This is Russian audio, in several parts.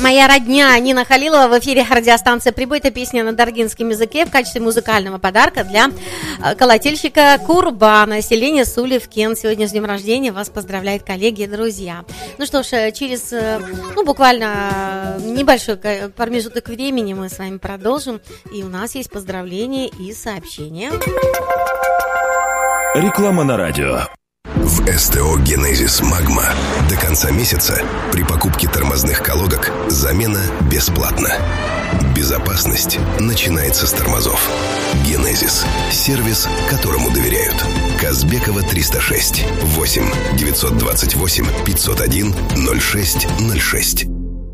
Моя родня Нина Халилова в эфире радиостанция «Прибой». Это песня на даргинском языке в качестве музыкального подарка для колотильщика Курбана, селения Сулевкен. Сегодня с днем рождения вас поздравляют коллеги и друзья. Ну что ж, через буквально небольшой промежуток времени мы с вами продолжим. И у нас есть поздравления и сообщения. Реклама на радио. В СТО «Генезис Магма» до конца месяца при покупке тормозных колодок замена бесплатна. Безопасность начинается с тормозов. «Генезис» – сервис, которому доверяют. Казбекова 306 8 928 501 06 06.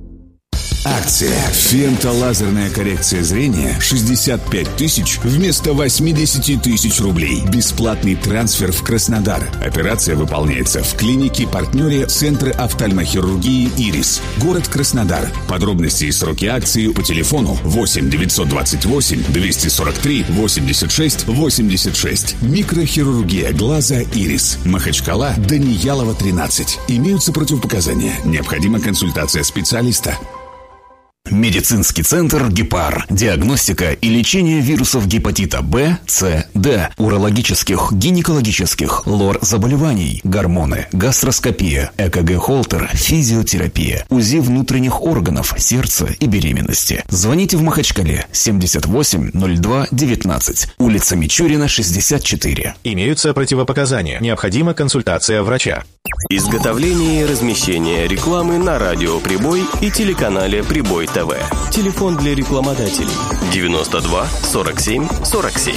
Акция «Фентолазерная коррекция зрения» 65 тысяч вместо 80 тысяч рублей. Бесплатный трансфер в Краснодар. Операция выполняется в клинике-партнере Центра офтальмохирургии «Ирис». Город Краснодар. Подробности и сроки акции по телефону 8 928 243 86 86. Микрохирургия глаза «Ирис». Махачкала, Даниялова, 13. Имеются противопоказания. Необходима консультация специалиста. Медицинский центр «Гепар». Диагностика и лечение вирусов гепатита Б, С, Д, урологических, гинекологических, лор-заболеваний, гормоны, гастроскопия, ЭКГ-холтер, физиотерапия, УЗИ внутренних органов, сердца и беременности. Звоните в Махачкале 78 02 19, улица Мичурина, 64. Имеются противопоказания. Необходима консультация врача. Изготовление и размещение рекламы на радио «Прибой» и телеканале «Прибой ТВ». Телефон для рекламодателей 92 47 47.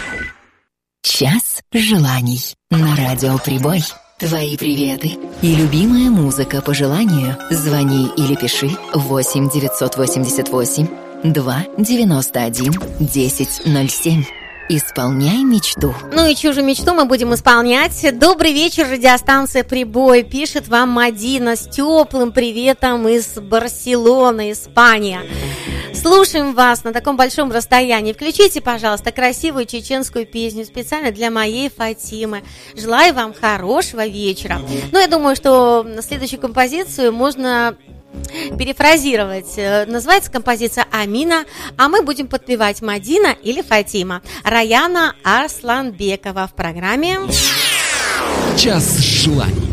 Час желаний на радио «Прибой». Твои приветы и любимая музыка по желанию. Звони или пиши 8 988 2 91 1007. Исполняй мечту. Ну и чью же мечту мы будем исполнять? Добрый вечер, радиостанция «Прибой». Пишет вам Мадина с теплым приветом из Барселоны, Испания. Слушаем вас на таком большом расстоянии. Включите, пожалуйста, красивую чеченскую песню специально для моей Фатимы. Желаю вам хорошего вечера. Ну, я думаю, что следующую композицию можно перефразировать. Называется композиция «Амина», а мы будем подпевать Мадина или Фатима. Раяна Арсланбекова в программе «Час желаний».